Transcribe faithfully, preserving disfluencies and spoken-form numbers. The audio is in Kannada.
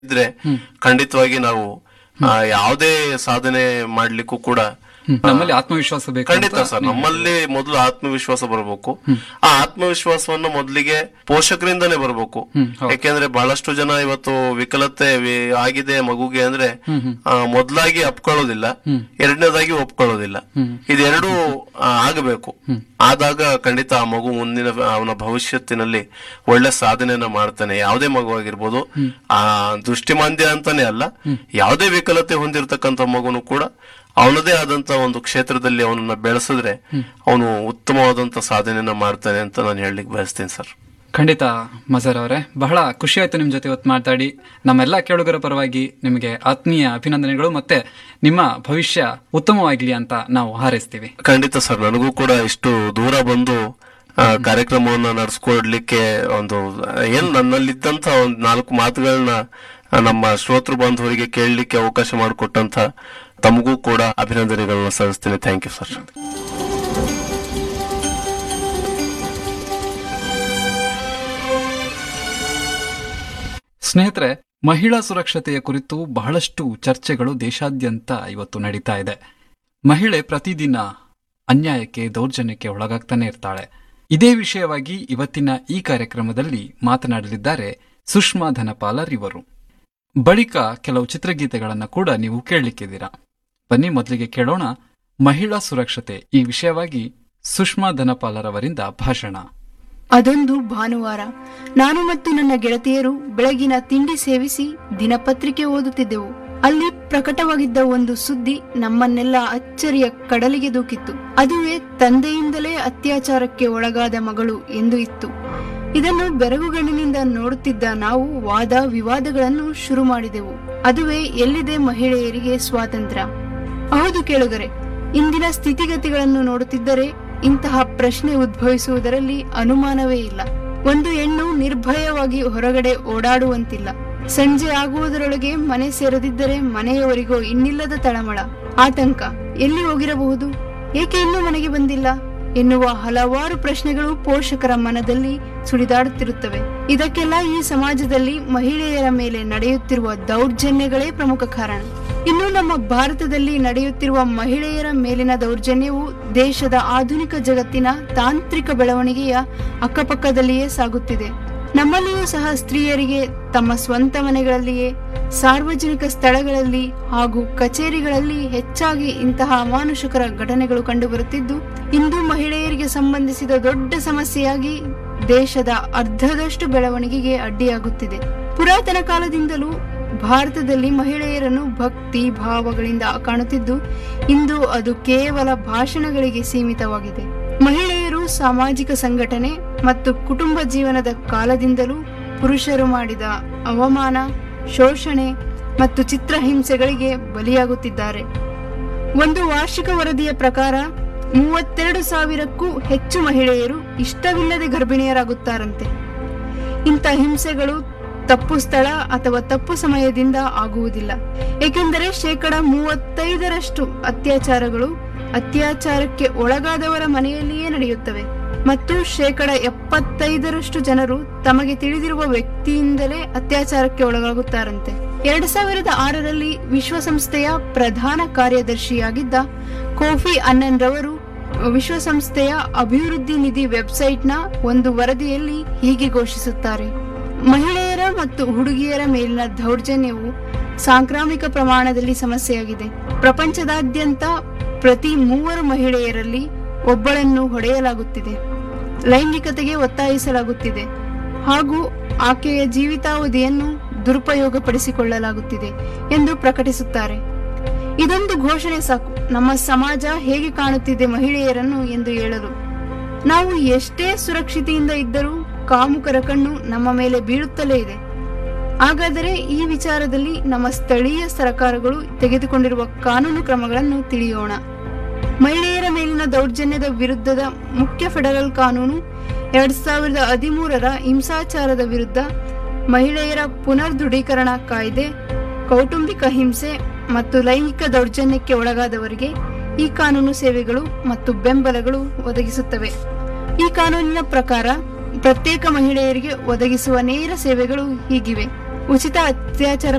ಇದ್ರೆ ಖಂಡಿತವಾಗಿ ನಾವು ಯಾವುದೇ ಸಾಧನೆ ಮಾಡ್ಲಿಕ್ಕೂ ಕೂಡ ನಮ್ಮಲ್ಲಿ ಆತ್ಮವಿಶ್ವಾಸ ಬೇಕು. ಖಂಡಿತ ಸರ್, ನಮ್ಮಲ್ಲಿ ಮೊದಲು ಆತ್ಮವಿಶ್ವಾಸ ಬರಬೇಕು. ಆ ಆತ್ಮವಿಶ್ವಾಸವನ್ನ ಮೊದಲಿಗೆ ಪೋಷಕರಿಂದನೇ ಬರಬೇಕು. ಯಾಕೆಂದ್ರೆ ಬಹಳಷ್ಟು ಜನ ಇವತ್ತು ವಿಕಲತೆ ಆಗಿದೆ ಮಗುಗೆ ಅಂದ್ರೆ ಮೊದಲಾಗಿ ಅಪ್ಕೊಳ್ಳೋದಿಲ್ಲ, ಎರಡನೇದಾಗಿ ಒಪ್ಕೊಳ್ಳೋದಿಲ್ಲ. ಇದೆರಡೂ ಆಗಬೇಕು. ಆದಾಗ ಖಂಡಿತ ಆ ಮಗು ಮುಂದಿನ ಅವನ ಭವಿಷ್ಯತ್ತಿನಲ್ಲಿ ಒಳ್ಳೆ ಸಾಧನೆಯನ್ನ ಮಾಡ್ತಾನೆ. ಯಾವುದೇ ಮಗು ಆಗಿರ್ಬೋದು, ಆ ದೃಷ್ಟಿಮಾಂದ್ಯ ಅಂತಾನೆ ಅಲ್ಲ, ಯಾವುದೇ ವಿಕಲತೆ ಹೊಂದಿರತಕ್ಕಂತ ಮಗುನು ಕೂಡ ಅವನದೇ ಆದಂತ ಒಂದು ಕ್ಷೇತ್ರದಲ್ಲಿ ಅವನನ್ನ ಬೆಳೆಸಿದ್ರೆ ಅವನು ಉತ್ತಮವಾದಂತ ಸಾಧನೆಯನ್ನ ಮಾಡ್ತಾನೆ ಅಂತ ನಾನು ಹೇಳಲಿಕ್ಕೆ ಬಯಸ್ತೇನೆ ಸರ್. ಖಂಡಿತ ಮಜರ್ ಅವರೇ, ಬಹಳ ಖುಷಿ ಆಯ್ತು ನಿಮ್ ಜೊತೆ ಇವತ್ತು ಮಾತಾಡಿ. ನಮ್ಮೆಲ್ಲ ಕೇಳುಗರ ಪರವಾಗಿ ನಿಮಗೆ ಆತ್ಮೀಯ ಅಭಿನಂದನೆಗಳು, ಮತ್ತೆ ನಿಮ್ಮ ಭವಿಷ್ಯ ಉತ್ತಮವಾಗ್ಲಿ ಅಂತ ನಾವು ಹಾರೈಸ್ತೀವಿ. ಖಂಡಿತ ಸರ್, ನನಗೂ ಕೂಡ ಇಷ್ಟು ದೂರ ಬಂದು ಕಾರ್ಯಕ್ರಮವನ್ನ ನಡೆಸ್ಕೊಡ್ಲಿಕ್ಕೆ ಒಂದು ಏನ್ ನನ್ನಲ್ಲಿದ್ದಂತ ಒಂದ್ ನಾಲ್ಕು ಮಾತುಗಳನ್ನ ನಮ್ಮ ಶ್ರೋತೃ ಬಾಂಧವರಿಗೆ ಕೇಳಲಿಕ್ಕೆ ಅವಕಾಶ ಮಾಡಿಕೊಟ್ಟಂತ ತಮಗೂ ಕೂಡ ಅಭಿನಂದನೆಗಳನ್ನ ಸಲ್ಲಿಸ್ತೇನೆ. Thank you sir. ಸ್ನೇಹಿತರೆ, ಮಹಿಳಾ ಸುರಕ್ಷತೆಯ ಕುರಿತು ಬಹಳಷ್ಟು ಚರ್ಚೆಗಳು ದೇಶಾದ್ಯಂತ ಇವತ್ತು ನಡೀತಾ ಇದೆ. ಮಹಿಳೆ ಪ್ರತಿದಿನ ಅನ್ಯಾಯಕ್ಕೆ, ದೌರ್ಜನ್ಯಕ್ಕೆ ಒಳಗಾಗ್ತಾನೆ ಇರ್ತಾಳೆ. ಇದೇ ವಿಷಯವಾಗಿ ಇವತ್ತಿನ ಈ ಕಾರ್ಯಕ್ರಮದಲ್ಲಿ ಮಾತನಾಡಲಿದ್ದಾರೆ ಸುಷ್ಮಾ ಧನಪಾಲರ್ ಇವರು. ಬಳಿಕ ಕೆಲವು ಚಿತ್ರಗೀತೆಗಳನ್ನು ಕೂಡ ನೀವು ಕೇಳಲಿಕ್ಕಿದ್ದೀರಾ. ಬನ್ನಿ ಮೊದಲಿಗೆ ಕೇಳೋಣ ಮಹಿಳಾ ಸುರಕ್ಷತೆ ಈ ವಿಷಯವಾಗಿ ಸುಷ್ಮಾ ಧನಪಾಲರ್ ಅವರಿಂದ ಭಾಷಣ. ಅದೊಂದು ಭಾನುವಾರ, ನಾನು ಮತ್ತು ನನ್ನ ಗೆಳತಿಯರು ಬೆಳಗಿನ ತಿಂಡಿ ಸೇವಿಸಿ ದಿನಪತ್ರಿಕೆ ಓದುತ್ತಿದ್ದೆವು. ಅಲ್ಲಿ ಪ್ರಕಟವಾಗಿದ್ದ ಒಂದು ಸುದ್ದಿ ನಮ್ಮನ್ನೆಲ್ಲ ಅಚ್ಚರಿಯ ಕಡಲಿಗೆ ದೂಕಿತ್ತು. ಅದುವೇ ತಂದೆಯಿಂದಲೇ ಅತ್ಯಾಚಾರಕ್ಕೆ ಒಳಗಾದ ಮಗಳು ಎಂದು ಇತ್ತು. ಇದನ್ನು ಬೆರಗುಗಣ್ಣಿನಿಂದ ನೋಡುತ್ತಿದ್ದ ನಾವು ವಾದ ವಿವಾದಗಳನ್ನು ಶುರು ಮಾಡಿದೆವು. ಅದುವೇ ಎಲ್ಲಿದೆ ಮಹಿಳೆಯರಿಗೆ ಸ್ವಾತಂತ್ರ್ಯ? ಹೌದು ಕೇಳುಗರೆ, ಇಂದಿನ ಸ್ಥಿತಿಗತಿಗಳನ್ನು ನೋಡುತ್ತಿದ್ದರೆ ಇಂತಹ ಪ್ರಶ್ನೆ ಉದ್ಭವಿಸುವುದರಲ್ಲಿ ಅನುಮಾನವೇ ಇಲ್ಲ. ಒಂದು ಹೆಣ್ಣು ನಿರ್ಭಯವಾಗಿ ಹೊರಗಡೆ ಓಡಾಡುವಂತಿಲ್ಲ. ಸಂಜೆ ಆಗುವುದರೊಳಗೆ ಮನೆ ಸೇರದಿದ್ದರೆ ಮನೆಯವರಿಗೋ ಇನ್ನಿಲ್ಲದ ತಳಮಳ, ಆತಂಕ. ಎಲ್ಲಿ ಹೋಗಿರಬಹುದು, ಏಕೆ ಇನ್ನೂ ಮನೆಗೆ ಬಂದಿಲ್ಲ ಎನ್ನುವ ಹಲವಾರು ಪ್ರಶ್ನೆಗಳು ಪೋಷಕರ ಮನದಲ್ಲಿ ಸುಳಿದಾಡುತ್ತಿರುತ್ತವೆ. ಇದಕ್ಕೆಲ್ಲ ಈ ಸಮಾಜದಲ್ಲಿ ಮಹಿಳೆಯರ ಮೇಲೆ ನಡೆಯುತ್ತಿರುವ ದೌರ್ಜನ್ಯಗಳೇ ಪ್ರಮುಖ ಕಾರಣ. ಇನ್ನು ನಮ್ಮ ಭಾರತದಲ್ಲಿ ನಡೆಯುತ್ತಿರುವ ಮಹಿಳೆಯರ ಮೇಲಿನ ದೌರ್ಜನ್ಯವು ದೇಶದ ಆಧುನಿಕ ಜಗತ್ತಿನ ತಾಂತ್ರಿಕ ಬೆಳವಣಿಗೆಯ ಅಕ್ಕಪಕ್ಕದಲ್ಲಿಯೇ ಸಾಗುತ್ತಿದೆ. ನಮ್ಮಲ್ಲಿಯೂ ಸಹ ಸ್ತ್ರೀಯರಿಗೆ ತಮ್ಮ ಸ್ವಂತ ಮನೆಗಳಲ್ಲಿಯೇ, ಸಾರ್ವಜನಿಕ ಸ್ಥಳಗಳಲ್ಲಿ ಹಾಗೂ ಕಚೇರಿಗಳಲ್ಲಿ ಹೆಚ್ಚಾಗಿ ಇಂತಹ ಅಮಾನುಷಕರ ಘಟನೆಗಳು ಕಂಡುಬರುತ್ತಿದ್ದು, ಇಂದು ಮಹಿಳೆಯರಿಗೆ ಸಂಬಂಧಿಸಿದ ದೊಡ್ಡ ಸಮಸ್ಯೆಯಾಗಿ ದೇಶದ ಅರ್ಧದಷ್ಟು ಬೆಳವಣಿಗೆಗೆ ಅಡ್ಡಿಯಾಗುತ್ತಿದೆ. ಪುರಾತನ ಕಾಲದಿಂದಲೂ ಭಾರತದಲ್ಲಿ ಮಹಿಳೆಯರನ್ನು ಭಕ್ತಿ ಭಾವಗಳಿಂದ ಕಾಣುತ್ತಿದ್ದು, ಇಂದು ಅದು ಕೇವಲ ಭಾಷಣಗಳಿಗೆ ಸೀಮಿತವಾಗಿದೆ. ಮಹಿಳೆಯರು ಸಾಮಾಜಿಕ ಸಂಘಟನೆ ಮತ್ತು ಕುಟುಂಬ ಜೀವನದ ಕಾಲದಿಂದಲೂ ಪುರುಷರು ಮಾಡಿದ ಅವಮಾನ, ಶೋಷಣೆ ಮತ್ತು ಚಿತ್ರಹಿಂಸೆಗಳಿಗೆ ಬಲಿಯಾಗುತ್ತಿದ್ದಾರೆ. ಒಂದು ವಾರ್ಷಿಕ ವರದಿಯ ಪ್ರಕಾರ ಮೂವತ್ತೆರಡು ಸಾವಿರಕ್ಕೂ ಹೆಚ್ಚು ಮಹಿಳೆಯರು ಇಷ್ಟವಿಲ್ಲದೆ ಗರ್ಭಿಣಿಯರಾಗುತ್ತಾರಂತೆ. ಇಂಥ ಹಿಂಸೆಗಳು ತಪ್ಪು ಸ್ಥಳ ಅಥವಾ ತಪ್ಪು ಸಮಯದಿಂದ ಆಗುವುದಿಲ್ಲ. ಏಕೆಂದರೆ ಶೇಕಡ ಮೂವತ್ತೈದರಷ್ಟು ಅತ್ಯಾಚಾರಗಳು ಅತ್ಯಾಚಾರಕ್ಕೆ ಒಳಗಾದವರ ಮನೆಯಲ್ಲಿಯೇ ನಡೆಯುತ್ತವೆ ಮತ್ತು ಶೇಕಡ ಎಪ್ಪತ್ತೈದರಷ್ಟು ಜನರು ತಮಗೆ ತಿಳಿದಿರುವ ವ್ಯಕ್ತಿಯಿಂದಲೇ ಅತ್ಯಾಚಾರಕ್ಕೆ ಒಳಗಾಗುತ್ತಾರಂತೆ. ಎರಡ್ ಸಾವಿರದ ಆರರಲ್ಲಿ ವಿಶ್ವಸಂಸ್ಥೆಯ ಪ್ರಧಾನ ಕಾರ್ಯದರ್ಶಿಯಾಗಿದ್ದ ಕೋಫಿ ಅನ್ನನ್ ರವರು ವಿಶ್ವಸಂಸ್ಥೆಯ ಅಭಿವೃದ್ಧಿ ನಿಧಿ ವೆಬ್ಸೈಟ್ನ ಒಂದು ವರದಿಯಲ್ಲಿ ಹೀಗೆ ಘೋಷಿಸುತ್ತಾರೆ: ಮಹಿಳೆಯರ ಮತ್ತು ಹುಡುಗಿಯರ ಮೇಲಿನ ದೌರ್ಜನ್ಯವು ಸಾಂಕ್ರಾಮಿಕ ಪ್ರಮಾಣದಲ್ಲಿ ಸಮಸ್ಯೆಯಾಗಿದೆ. ಪ್ರಪಂಚದಾದ್ಯಂತ ಪ್ರತಿ ಮೂವರು ಮಹಿಳೆಯರಲ್ಲಿ ಒಬ್ಬಳನ್ನು ಹೊಡೆಯಲಾಗುತ್ತಿದೆ, ಲೈಂಗಿಕತೆಗೆ ಒತ್ತಾಯಿಸಲಾಗುತ್ತಿದೆ ಹಾಗೂ ಆಕೆಯ ಜೀವಿತಾವಧಿಯನ್ನು ದುರುಪಯೋಗಪಡಿಸಿಕೊಳ್ಳಲಾಗುತ್ತಿದೆ ಎಂದು ಪ್ರಕಟಿಸುತ್ತಾರೆ. ಇದೊಂದು ಘೋಷಣೆ ಸಾಕು ನಮ್ಮ ಸಮಾಜ ಹೇಗೆ ಕಾಣುತ್ತಿದೆ ಮಹಿಳೆಯರನ್ನು ಎಂದು ಹೇಳಲು. ನಾವು ಎಷ್ಟೇ ಸುರಕ್ಷತೆಯಿಂದ ಇದ್ದರೂ ಕಾಮುಕರ ಕಣ್ಣು ನಮ್ಮ ಮೇಲೆ ಬೀಳುತ್ತಲೇ ಇದೆ. ಹಾಗಾದರೆ ಈ ವಿಚಾರದಲ್ಲಿ ನಮ್ಮ ಸ್ಥಳೀಯ ಸರ್ಕಾರಗಳು ತೆಗೆದುಕೊಂಡಿರುವ ಕಾನೂನು ಕ್ರಮಗಳನ್ನು ತಿಳಿಯೋಣ. ಮಹಿಳೆಯರ ಮೇಲಿನ ದೌರ್ಜನ್ಯದ ವಿರುದ್ಧದ ಮುಖ್ಯ ಫೆಡರಲ್ ಕಾನೂನು ಎರಡ್ ಸಾವಿರದ ಹದಿಮೂರರ ಹಿಂಸಾಚಾರದ ವಿರುದ್ಧ, ಮಹಿಳೆಯರ ಪುನರ್ ದೃಢೀಕರಣ ಕಾಯ್ದೆ, ಕೌಟುಂಬಿಕ ಹಿಂಸೆ ಮತ್ತು ಲೈಂಗಿಕ ದೌರ್ಜನ್ಯಕ್ಕೆ ಒಳಗಾದವರಿಗೆ ಈ ಕಾನೂನು ಸೇವೆಗಳು ಮತ್ತು ಬೆಂಬಲಗಳು ಒದಗಿಸುತ್ತವೆ. ಈ ಕಾನೂನಿನ ಪ್ರಕಾರ ಪ್ರತ್ಯೇಕ ಮಹಿಳೆಯರಿಗೆ ಒದಗಿಸುವ ನೇರ ಸೇವೆಗಳು ಹೀಗಿವೆ: ಉಚಿತ ಅತ್ಯಾಚಾರ